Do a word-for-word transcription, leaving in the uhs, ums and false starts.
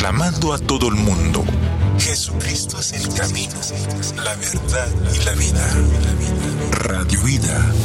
proclamando a todo el mundo: Jesucristo es el camino, la verdad y la vida. Radio Vida.